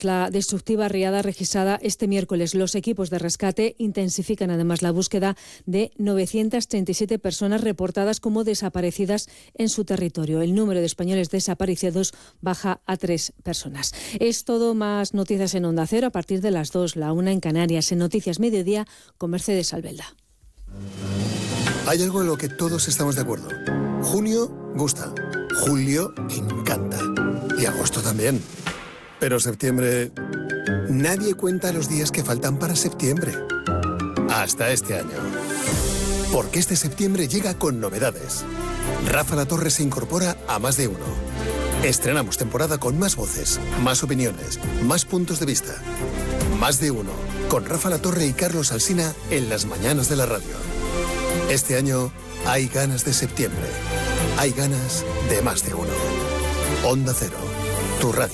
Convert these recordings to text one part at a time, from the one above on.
la destructiva riada registrada este miércoles. Los equipos de rescate intensifican además la búsqueda de 937 personas reportadas como desaparecidas en su territorio. El número de españoles desaparecidos baja a 3 personas. Es todo, más noticias en Onda Cero a partir de las 2, la 1 en Canarias. En Noticias Mediodía con Mercedes Albelda. Hay algo en lo que todos estamos de acuerdo. Junio gusta, julio encanta y agosto también. Pero septiembre... nadie cuenta los días que faltan para septiembre. Hasta este año. Porque este septiembre llega con novedades. Rafa La Torre se incorpora a Más de Uno. Estrenamos temporada con más voces, más opiniones, más puntos de vista. Más de Uno, con Rafa La Torre y Carlos Alsina en las mañanas de la radio. Este año hay ganas de septiembre. Hay ganas de Más de Uno. Onda Cero, tu radio.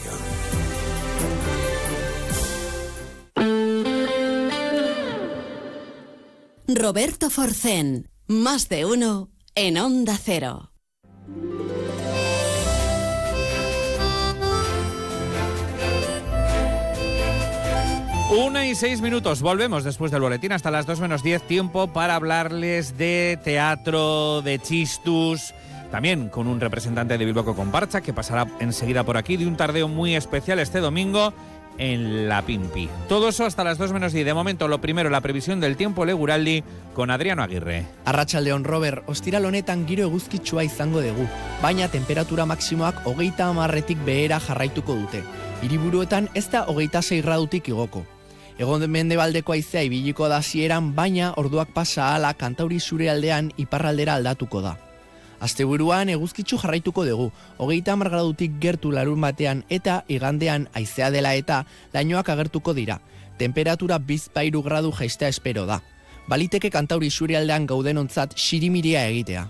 Roberto Forcén, Más de Uno en Onda Cero. Una y 6 minutos, volvemos después del boletín hasta las 2 menos 10, tiempo para hablarles de teatro, de chistus, también con un representante de Bilbao Comparsa que pasará enseguida por aquí, de un tardeo muy especial este domingo en La Pimpi. Todo eso hasta las 2 menos 10. De momento, lo primero, la previsión del tiempo Leguraldi con Adriano Aguirre. Arratsaldeon, Robert, ostiral honetan giro eguzkitsua izango dugu, baina temperatura maksimoak 30 behera jarraituko dute. Hiriburuetan ez da 26 gradutik igoko. Hego-mendebaldeko haizea ibiliko da hasieran, baina orduak pasa ahala Kantauri surealdean iparraldera aldatuko da. Asteburuan eguzkitsu jarraituko dugu, 30 gradutik gertu larun batean eta igandean haizea dela eta lainoak agertuko dira. Temperatura 2-3 gradu jaistea espero da. Baliteke Kantauri surealdean gaudenontzat xirimiria egitea.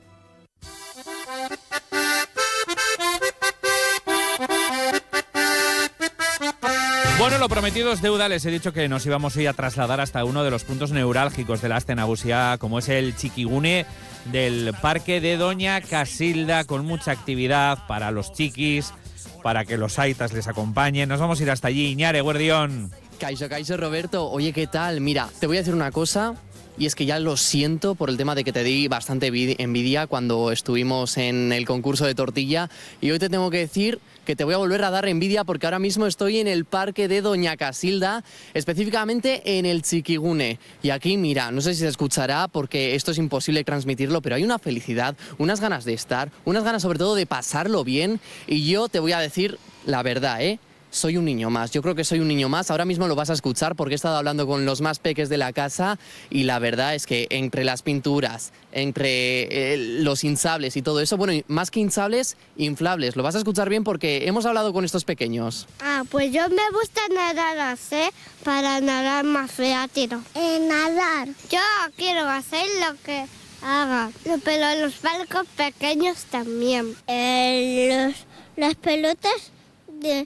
Bueno, lo prometido es deuda. Les he dicho que nos íbamos hoy a trasladar hasta uno de los puntos neurálgicos de la Aste Nagusia, como es el Txikigune del Parque de Doña Casilda, con mucha actividad para los chiquis, para que los aitas les acompañen. Nos vamos a ir hasta allí. Iñare, Guardión. Kaixo, Roberto. Oye, ¿qué tal? Mira, te voy a decir una cosa, y es que ya lo siento por el tema de que te di bastante envidia cuando estuvimos en el concurso de tortilla, y hoy te tengo que decir que te voy a volver a dar envidia porque ahora mismo estoy en el Parque de Doña Casilda, específicamente en el Txikigune. Y aquí, mira, no sé si se escuchará porque esto es imposible transmitirlo, pero hay una felicidad, unas ganas de estar, unas ganas sobre todo de pasarlo bien, y yo te voy a decir la verdad, soy un niño más, yo creo que soy un niño más. Ahora mismo lo vas a escuchar porque he estado hablando con los más peques de la casa y la verdad es que entre las pinturas, entre los hinchables y todo eso, bueno, más que hinchables, inflables, lo vas a escuchar bien porque hemos hablado con estos pequeños. Pues yo me gusta nadar, para nadar más rápido. Nadar. Yo quiero hacer lo que haga, pero los barcos pequeños también. Las pelotas de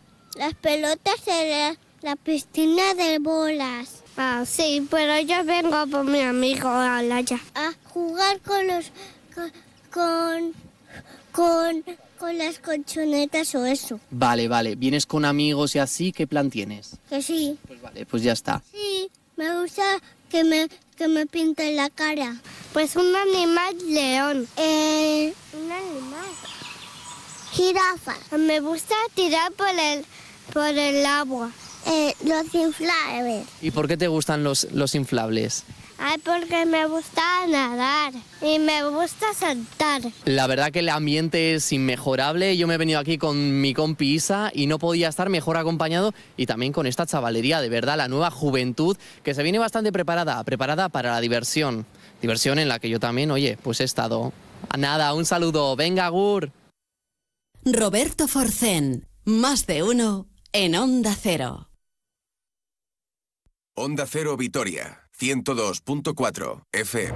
la piscina de bolas. Sí, pero yo vengo por mi amigo Alaya. A jugar con las colchonetas o eso. Vale, ¿vienes con amigos y así? ¿Qué plan tienes? Que sí. Pues vale, pues ya está. Sí, me gusta que me pinte la cara. Pues un animal, león. Un animal. Jirafa. Me gusta tirar por el agua. Los inflables. ¿Y por qué te gustan los inflables? Porque me gusta nadar y me gusta saltar. La verdad que el ambiente es inmejorable. Yo me he venido aquí con mi compi Isa y no podía estar mejor acompañado, y también con esta chavalería, de verdad, la nueva juventud que se viene bastante preparada para la diversión. Diversión en la que yo también, pues he estado. Nada, un saludo. Venga, Agur. Roberto Forcén, Más de Uno en Onda Cero. Onda Cero Vitoria, 102.4 FM.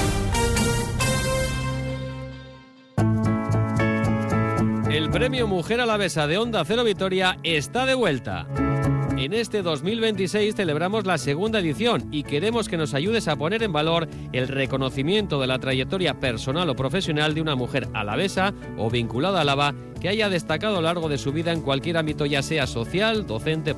El premio Mujer Alavesa de Onda Cero Vitoria está de vuelta. En este 2026 celebramos la segunda edición y queremos que nos ayudes a poner en valor el reconocimiento de la trayectoria personal o profesional de una mujer alavesa o vinculada a Álava que haya destacado a lo largo de su vida en cualquier ámbito, ya sea social, docente,